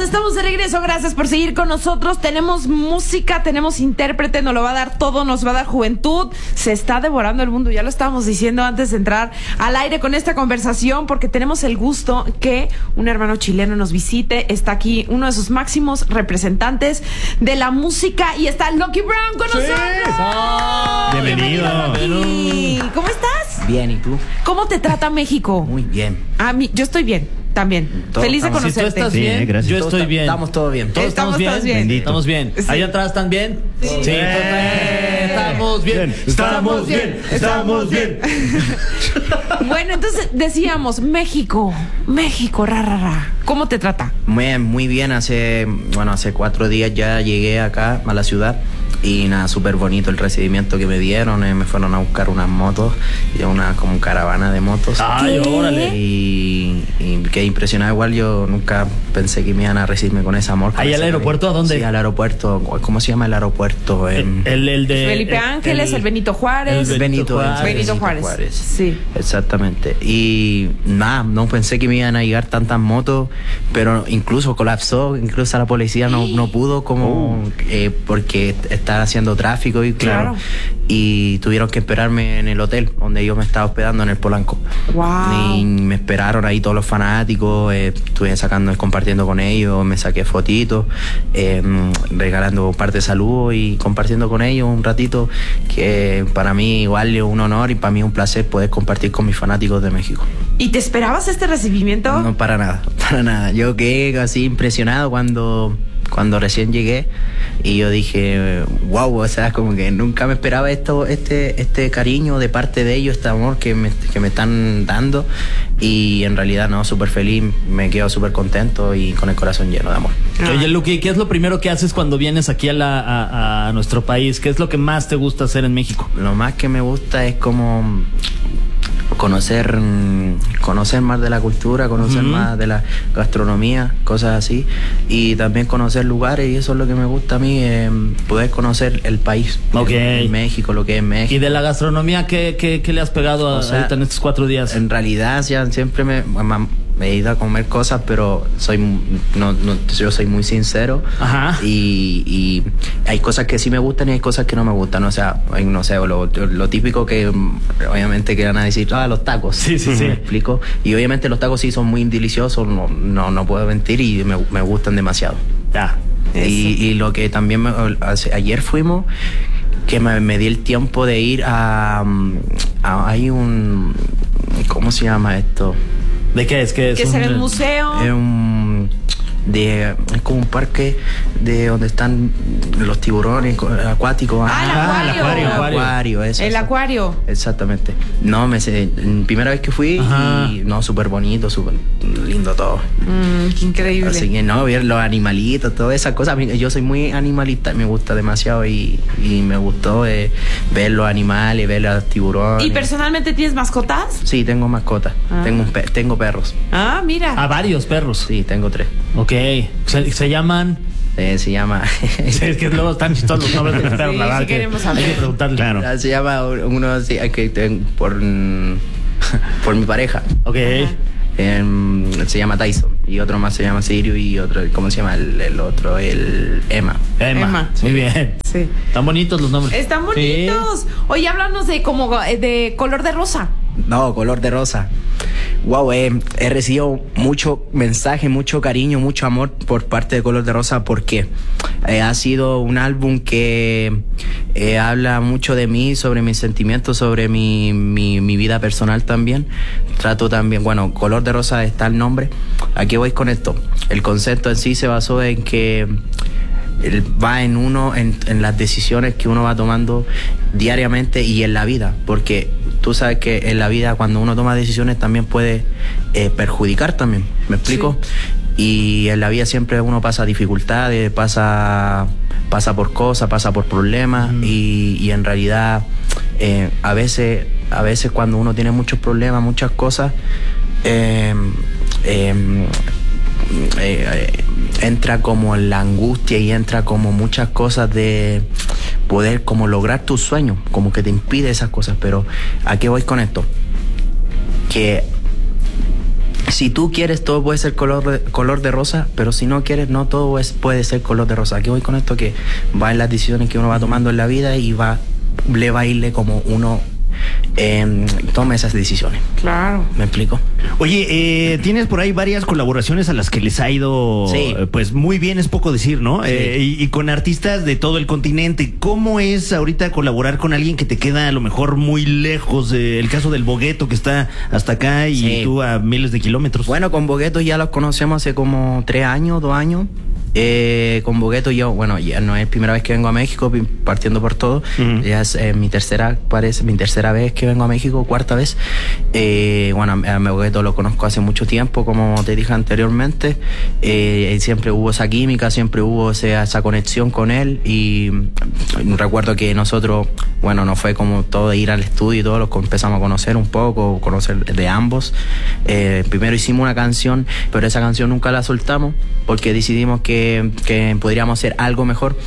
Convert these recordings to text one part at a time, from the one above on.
Estamos de regreso, gracias por seguir con nosotros. Tenemos música, tenemos intérprete, nos lo va a dar todo, nos va a dar juventud. Se está devorando el mundo, ya lo estábamos diciendo antes de entrar al aire con esta conversación, porque tenemos el gusto que un hermano chileno nos visite. Está aquí uno de sus máximos representantes de la música y está Lucky Brown con nosotros. Bienvenido. Lucky. ¿Cómo estás? Bien, ¿y tú? ¿Cómo te trata México? Muy bien. Yo estoy bien. También. Todos Feliz de estamos- conocerte. Si tú estás Sí, bien, gracias. yo estoy bien. Estamos todos bien. ¿Todos estamos bien? Bendito. Estamos bien. Sí. ¿Allá atrás están bien? Sí. Estamos bien. Estamos bien. Estamos bien. Bueno, entonces decíamos, México, ra. ¿Cómo te trata? Muy bien. Hace 4 días ya llegué acá a la ciudad y nada, súper bonito el recibimiento que me dieron. Me fueron a buscar unas motos y como caravana de motos. Ay, ¿Qué? órale. Y quedé impresionado. Igual yo nunca pensé que me iban a recibirme con ese amor. con ¿Ahí ese al cariño. aeropuerto? ¿A dónde? Sí, al aeropuerto. ¿Cómo se llama el aeropuerto? El de Felipe Ángeles, el Benito Juárez. el Benito Juárez. Sí. Exactamente. Y nada, no pensé que me iban a llegar tantas motos, pero incluso colapsó, incluso la policía no pudo porque estaba haciendo tráfico y Claro. y tuvieron que esperarme en el hotel donde yo me estaba hospedando en el Polanco. Wow. Y me esperaron ahí todos los fanáticos, estuve compartiendo con ellos, me saqué fotitos, regalando parte de saludos y compartiendo con ellos un ratito, que para mí igual es un honor y para mí es un placer poder compartir con mis fanáticos de México. ¿Y te esperabas este recibimiento? No, para nada. Yo quedé así impresionado cuando recién llegué y yo dije, wow, o sea, como que nunca me esperaba este cariño de parte de ellos, este amor que me están dando, y en realidad no, súper feliz, me quedo súper contento y con el corazón lleno de amor. Oye, Lucky, ¿qué es lo primero que haces cuando vienes aquí a nuestro país? ¿Qué es lo que más te gusta hacer en México? Lo más que me gusta es como conocer más de la cultura, conocer más de la gastronomía, cosas así, y también conocer lugares, y eso es lo que me gusta a mí, poder conocer el país, Ok. México, lo que es México. ¿Y de la gastronomía qué le has pegado O sea, ahorita en estos 4 días? En realidad siempre me he ido a comer cosas, pero yo soy muy sincero. Ajá. Y hay cosas que sí me gustan y hay cosas que no me gustan. O sea, no sé, lo típico que obviamente que van a decir, los tacos. Sí. ¿Me explico? Y obviamente los tacos sí son muy deliciosos, no puedo mentir, y me gustan demasiado. Ya. Y lo que también ayer fuimos, que me di el tiempo de ir hay un, ¿cómo se llama esto? ¿De qué es? Que es en el museo. Es como un parque de donde están los tiburones acuáticos. El acuario, eso. El acuario. Exactamente. No, primera vez que fui. Ajá. Y no, súper bonito, súper lindo todo. Qué increíble. Así que no, ver los animalitos, todas esas cosas. Yo soy muy animalista, me gusta demasiado y me gustó ver los animales, ver los tiburones. ¿Y personalmente tienes mascotas? Sí, tengo mascotas. Tengo perros. Ah, mira. A varios perros. Sí, tengo 3. Ok. Se llaman... Se llama Sí, es que luego están chistosos los nombres de los perros, Sí, la verdad sí que queremos hay saber. que preguntarle. Claro. se llama uno así, por mi pareja. Ok. Se llama Tyson y otro más se llama Sirio y otro, ¿cómo se llama el otro? El Emma. Emma. Muy bien. Sí. Están bonitos los nombres. Están Sí. bonitos. Oye, háblanos de color de rosa. No, color de rosa. Wow, he recibido mucho mensaje, mucho cariño, mucho amor por parte de Color de Rosa, porque ha sido un álbum que habla mucho de mí, sobre mis sentimientos, sobre mi vida personal también. Trato también, Color de Rosa está el nombre. ¿A qué voy con esto? El concepto en sí se basó en que va en las decisiones que uno va tomando diariamente y en la vida, porque tú sabes que en la vida cuando uno toma decisiones también puede perjudicar también, ¿me explico? Sí. Y en la vida siempre uno pasa dificultades, pasa por cosas, pasa por problemas, y en realidad a veces cuando uno tiene muchos problemas, muchas cosas, entra como la angustia y entra como muchas cosas de poder como lograr tus sueños, como que te impide esas cosas. Pero ¿a qué voy con esto? Que si tú quieres, todo puede ser color de rosa, pero si no quieres, no todo puede ser color de rosa. Aquí voy con esto, que va en las decisiones que uno va tomando en la vida y le va a irle como uno tome esas decisiones. Claro. ¿Me explico? Oye, tienes por ahí varias colaboraciones a las que les ha ido, sí, pues muy bien, es poco decir, ¿no? Sí. Y con artistas de todo el continente. ¿Cómo es ahorita colaborar con alguien que te queda a lo mejor muy lejos? El caso del Bogueto, que está hasta acá y sí, tú a miles de kilómetros. Bueno, con Bogueto ya los conocemos hace como 3 años, 2 años. Con Bogueto yo, bueno, ya no es primera vez que vengo a México, partiendo por todo. Ya es mi tercera vez que vengo a México, 4ª vez. Bueno, a Bogueto lo conozco hace mucho tiempo, como te dije anteriormente. Siempre hubo esa química, siempre hubo esa conexión con él. Y recuerdo que nosotros, bueno, no fue como todo ir al estudio y todo, los empezamos a conocer un poco, conocer de ambos. Primero hicimos una canción, pero esa canción nunca la soltamos porque decidimos que podríamos hacer algo mejor.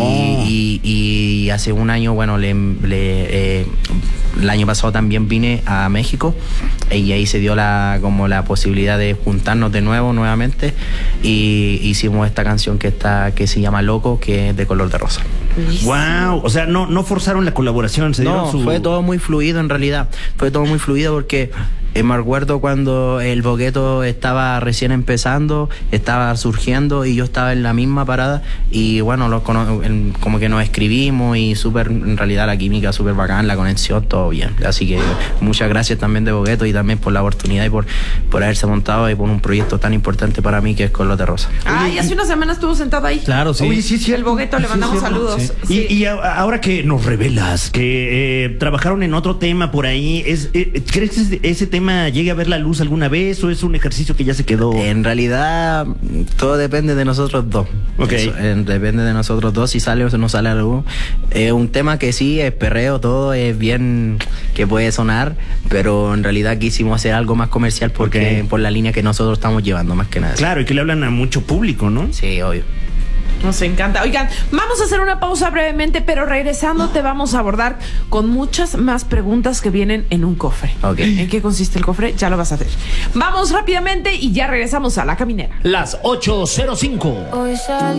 Y hace un año, bueno, el año pasado también vine a México y ahí se dio como la posibilidad de juntarnos nuevamente, y hicimos esta canción que se llama Loco, que es de color de rosa. Wow, o sea, no forzaron la colaboración, fue todo muy fluido en realidad. Fue todo muy fluido porque me acuerdo cuando el Bogueto estaba recién empezando, estaba surgiendo y yo estaba en la misma parada, y bueno, como que nos escribimos y en realidad la química súper bacán, la conexión, todo bien. Así que muchas gracias también de Bogueto y también por la oportunidad y por haberse montado y por un proyecto tan importante para mí que es Color de Rosa. Y hace una semana estuvo sentado ahí. Claro, sí. Oye, sí, el Bogueto, le mandamos saludos. Sí. Sí. Y ahora que nos revelas que trabajaron en otro tema por ahí, ¿crees que ese tema llegue a ver la luz alguna vez o es un ejercicio que ya se quedó? En realidad todo depende de nosotros dos. Okay. Depende de nosotros dos si sale o no sale algo. Es un tema que sí, es perreo, todo es bien, que puede sonar, pero en realidad quisimos hacer algo más comercial porque por la línea que nosotros estamos llevando, más que nada. Claro, y que le hablan a mucho público, ¿no? Sí, obvio. Nos encanta. Oigan, vamos a hacer una pausa brevemente, pero regresando te vamos a abordar con muchas más preguntas que vienen en un cofre. Okay. ¿En qué consiste el cofre? Ya lo vas a hacer. Vamos rápidamente y ya regresamos a La Caminera. Las 8:05. Hoy salí